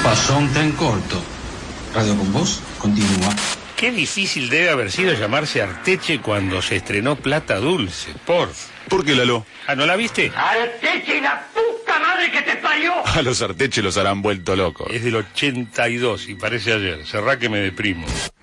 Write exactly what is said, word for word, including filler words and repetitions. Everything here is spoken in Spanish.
Pasó un tren corto. Radio con Voz continúa. Qué difícil debe haber sido llamarse Arteche cuando se estrenó Plata Dulce, por... ¿Por qué, Lalo? Ah, ¿no la viste? ¡Arteche y la puta madre que te parió! A los Arteche los harán vuelto locos. Es del ochenta y dos y parece ayer. Cerrá que me deprimo.